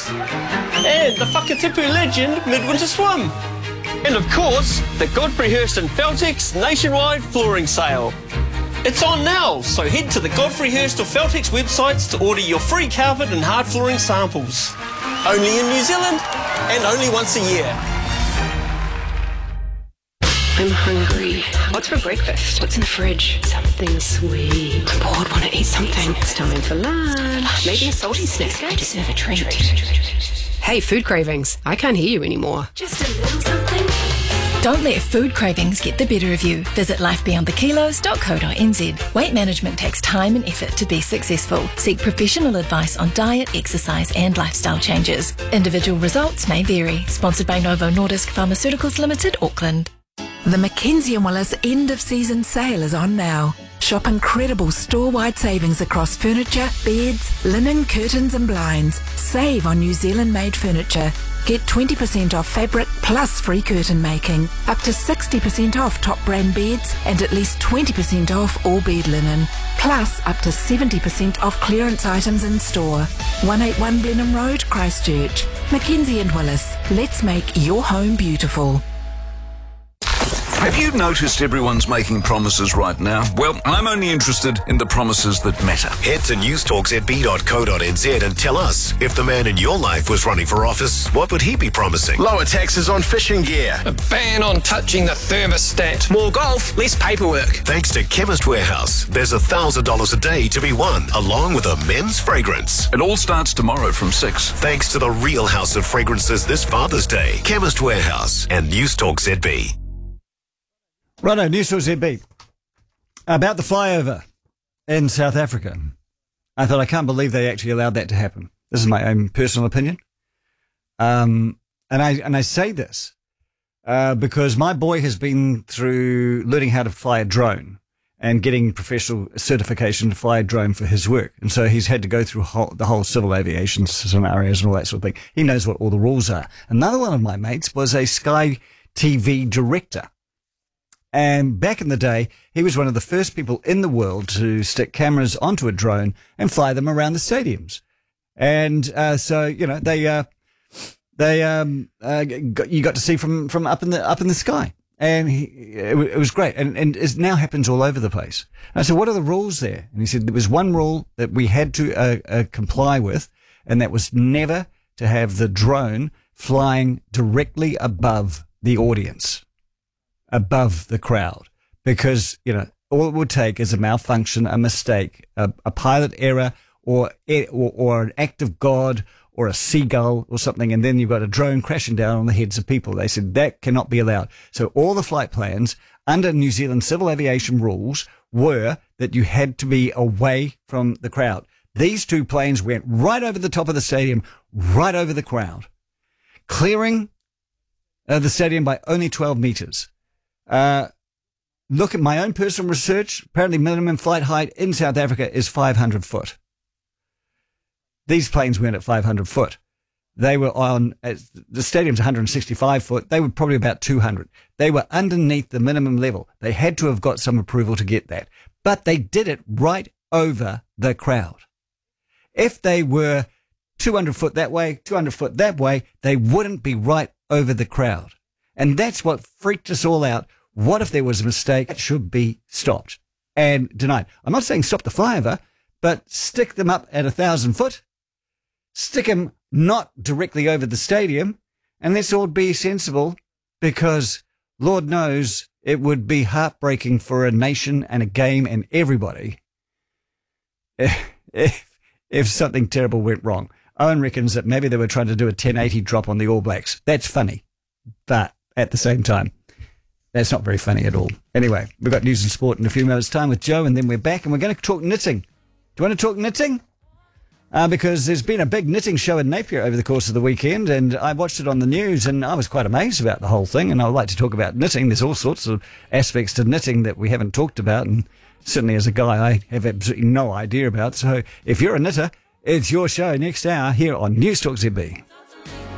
And the Whakatipu Legend Midwinter Swim. And of course, the Godfrey Hirst and Feltex nationwide flooring sale. It's on now, so head to the Godfrey Hirst or Feltex websites to order your free carpet and hard flooring samples. Only in New Zealand and only once a year. I'm hungry. What's for breakfast? What's in the fridge? Something sweet. I'm bored, want to eat something. It's time for lunch. Maybe a salty snack. I deserve a treat. Hey, food cravings. I can't hear you anymore. Just a little something. Don't let food cravings get the better of you. Visit lifebeyondthekilos.co.nz. Weight management takes time and effort to be successful. Seek professional advice on diet, exercise and lifestyle changes. Individual results may vary. Sponsored by Novo Nordisk Pharmaceuticals Limited, Auckland. The Mackenzie & Willis end-of-season sale is on now. Shop incredible store-wide savings across furniture, beds, linen, curtains and blinds. Save on New Zealand-made furniture. Get 20% off fabric plus free curtain making. Up to 60% off top brand beds and at least 20% off all bed linen. Plus up to 70% off clearance items in store. 181 Blenheim Road, Christchurch. Mackenzie & Willis. Let's make your home beautiful. Have you noticed everyone's making promises right now? Well, I'm only interested in the promises that matter. Head to newstalkzb.co.nz and tell us, if the man in your life was running for office, what would he be promising? Lower taxes on fishing gear. A ban on touching the thermostat. More golf, less paperwork. Thanks to Chemist Warehouse, there's $1,000 a day to be won, along with a men's fragrance. It all starts tomorrow from 6. Thanks to the real house of fragrances this Father's Day. Chemist Warehouse and Newstalk ZB. Righto, Newstalk ZB. About the flyover in South Africa. I thought, I can't believe they actually allowed that to happen. This is my own personal opinion. And I say this because my boy has been through learning how to fly a drone and getting professional certification to fly a drone for his work. And so he's had to go through the whole civil aviation scenarios and all that sort of thing. He knows what all the rules are. Another one of my mates was a Sky TV director. And back in the day, he was one of the first people in the world to stick cameras onto a drone and fly them around the stadiums. And so you know you got to see from up in the sky, and it was great. And it now happens all over the place. And I said, what are the rules there? And he said there was one rule that we had to comply with, and that was never to have the drone flying directly above the audience. Above the crowd, because, you know, all it would take is a malfunction, a mistake, a pilot error, or an act of God, or a seagull or something, and then you've got a drone crashing down on the heads of people. They said that cannot be allowed. So all the flight plans under New Zealand civil aviation rules were that you had to be away from the crowd. These two planes went right over the top of the stadium, right over the crowd, clearing the stadium by only 12 meters. Look at my own personal research. Apparently minimum flight height in South Africa is 500 foot. These planes weren't at 500 foot. They were the stadium's 165 foot. They were probably about 200. They were underneath the minimum level. They had to have got some approval to get that, but they did it right over the crowd. If they were 200 foot that way, 200 foot that way, they wouldn't be right over the crowd. And that's what freaked us all out. What if there was a mistake? It should be stopped and denied. I'm not saying stop the flyover, but stick them up at 1,000 foot. Stick them not directly over the stadium, and let's all be sensible, because Lord knows it would be heartbreaking for a nation and a game and everybody if something terrible went wrong. Owen reckons that maybe they were trying to do a 1080 drop on the All Blacks. That's funny, but at the same time, that's not very funny at all. Anyway, we've got news and sport in a few minutes' time with Joe, and then we're back, and we're going to talk knitting. Do you want to talk knitting? Because there's been a big knitting show in Napier over the course of the weekend, and I watched it on the news, and I was quite amazed about the whole thing, and I would like to talk about knitting. There's all sorts of aspects to knitting that we haven't talked about, and certainly as a guy, I have absolutely no idea about. So if you're a knitter, it's your show next hour here on Newstalk ZB.